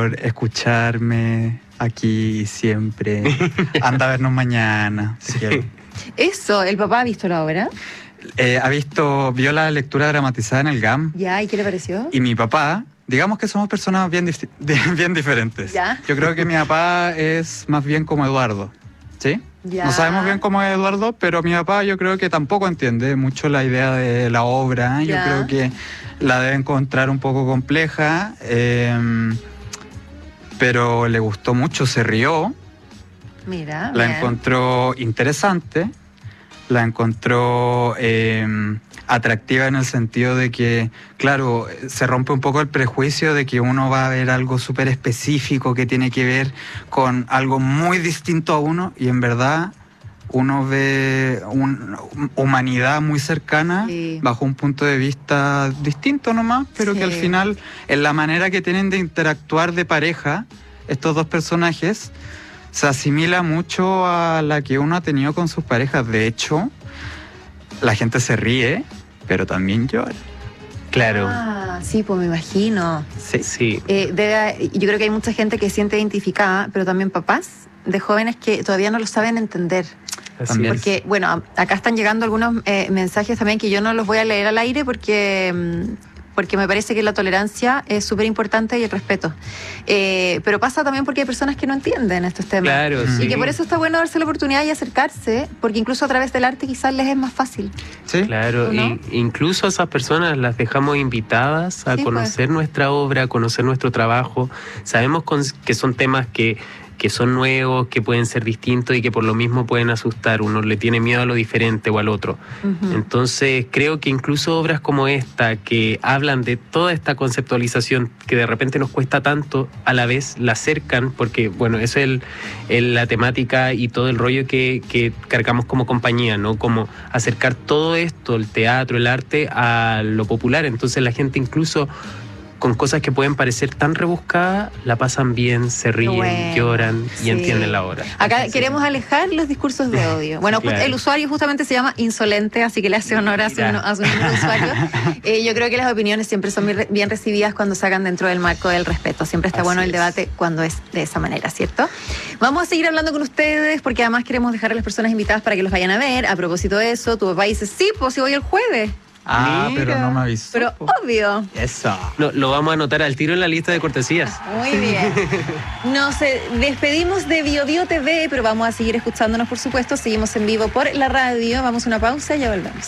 por escucharme aquí siempre. Anda a vernos mañana. Si quiero. Eso, ¿el papá ha visto la obra? Vio la lectura dramatizada en el GAM. Ya, ¿y qué le pareció? Y mi papá, digamos que somos personas bien diferentes. Ya. Yo creo que mi papá es más bien como Eduardo, ¿sí? Ya. No sabemos bien cómo es Eduardo, pero mi papá yo creo que tampoco entiende mucho la idea de la obra. Ya. Yo creo que la debe encontrar un poco compleja, pero le gustó mucho, se rió. Mira, La bien. encontró interesante, la encontró atractiva en el sentido de que, claro, se rompe un poco el prejuicio de que uno va a ver algo súper específico que tiene que ver con algo muy distinto a uno, y en verdad uno ve una humanidad muy cercana, Sí. bajo un punto de vista distinto nomás, pero Sí. que al final, en la manera que tienen de interactuar de pareja, estos dos personajes, se asimila mucho a la que uno ha tenido con sus parejas. De hecho, la gente se ríe, pero también llora. Claro. Ah, sí, pues me imagino. Sí. Yo creo que hay mucha gente que se siente identificada, pero también papás de jóvenes que todavía no lo saben entender. Así También. es. Porque, bueno, acá están llegando algunos mensajes también que yo no los voy a leer al aire porque me parece que la tolerancia es súper importante y el respeto. Pero pasa también porque hay personas que no entienden estos temas. Claro, Y sí. que por eso está bueno darse la oportunidad y acercarse, porque incluso a través del arte quizás les es más fácil. ¿Sí? Claro, ¿O no? e incluso a esas personas las dejamos invitadas a Sí, conocer nuestra obra, a conocer nuestro trabajo. Sabemos que son temas que son nuevos, que pueden ser distintos y que por lo mismo pueden asustar. Uno le tiene miedo a lo diferente o al otro. Ujú. Entonces creo que incluso obras como esta, que hablan de toda esta conceptualización que de repente nos cuesta tanto, a la vez la acercan, porque bueno, eso es la temática y todo el rollo que cargamos como compañía, ¿no? Como acercar todo esto, el teatro, el arte, a lo popular. Entonces la gente incluso con cosas que pueden parecer tan rebuscadas, la pasan bien, se ríen, Bueno, lloran y sí. entienden la obra. Acá queremos alejar los discursos de odio. Bueno, Claro. el usuario justamente se llama Insolente, así que le hace honor a su Mira. nombre de usuario. Yo creo que las opiniones siempre son bien recibidas cuando se hagan dentro del marco del respeto. Siempre está Así bueno el es. debate cuando es de esa manera, ¿cierto? Vamos a seguir hablando con ustedes porque además queremos dejar a las personas invitadas para que los vayan a ver. A propósito de eso, tu papá dice, sí, pues si voy el jueves. Ah, Mira. pero no me avisó. Pero obvio. Eso. Lo vamos a anotar al tiro en la lista de cortesías. Muy bien. Nos despedimos de Bio Bio TV, pero vamos a seguir escuchándonos, por supuesto. Seguimos en vivo por la radio. Vamos a una pausa y ya volvemos.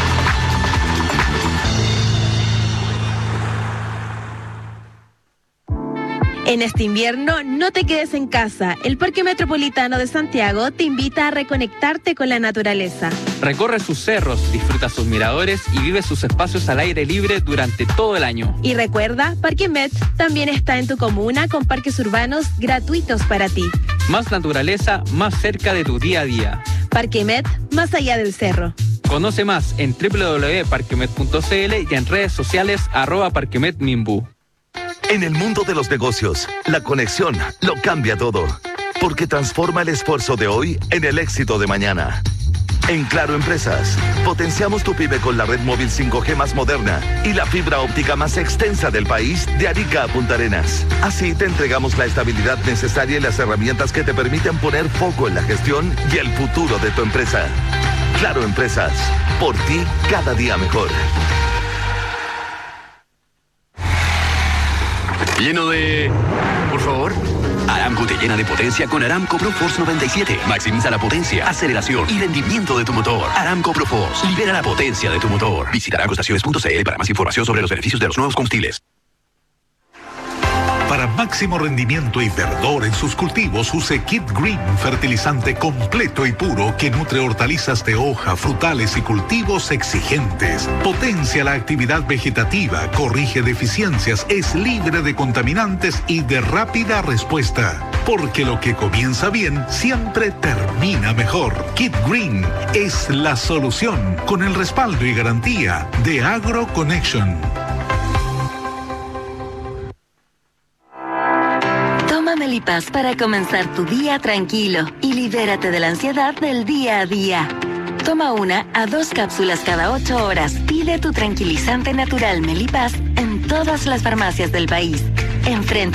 En este invierno, no te quedes en casa. El Parque Metropolitano de Santiago te invita a reconectarte con la naturaleza. Recorre sus cerros, disfruta sus miradores y vive sus espacios al aire libre durante todo el año. Y recuerda, Parque Met también está en tu comuna con parques urbanos gratuitos para ti. Más naturaleza, más cerca de tu día a día. Parque Met, más allá del cerro. Conoce más en www.parquemet.cl y en redes sociales @parquemetminbu. En el mundo de los negocios, la conexión lo cambia todo, porque transforma el esfuerzo de hoy en el éxito de mañana. En Claro Empresas, potenciamos tu pyme con la red móvil 5G más moderna y la fibra óptica más extensa del país, de Arica a Punta Arenas. Así te entregamos la estabilidad necesaria y las herramientas que te permiten poner foco en la gestión y el futuro de tu empresa. Claro Empresas, por ti cada día mejor. Lleno de... Por favor. Aramco te llena de potencia con Aramco ProForce 97. Maximiza la potencia, aceleración y rendimiento de tu motor. Aramco ProForce. Libera la potencia de tu motor. Visita aramcoestaciones.cl para más información sobre los beneficios de los nuevos combustibles. Para máximo rendimiento y verdor en sus cultivos, use Kit Green, fertilizante completo y puro que nutre hortalizas de hoja, frutales y cultivos exigentes. Potencia la actividad vegetativa, corrige deficiencias, es libre de contaminantes y de rápida respuesta. Porque lo que comienza bien siempre termina mejor. Kit Green es la solución con el respaldo y garantía de AgroConnection. Toma Melipaz para comenzar tu día tranquilo y libérate de la ansiedad del día a día. Toma 1 a 2 cápsulas cada 8 horas. Pide tu tranquilizante natural Melipaz en todas las farmacias del país. Enfrenta